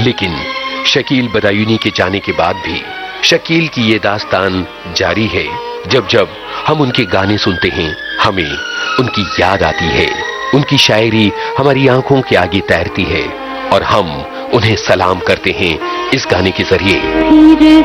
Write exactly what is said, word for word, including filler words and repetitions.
लेकिन शकील बदायूनी के जाने के बाद भी शकील की ये दास्तान जारी है। जब जब हम उनके गाने सुनते हैं हमें उनकी याद आती है, उनकी शायरी हमारी आंखों के आगे तैरती है और हम उन्हें सलाम करते हैं इस गाने के जरिए।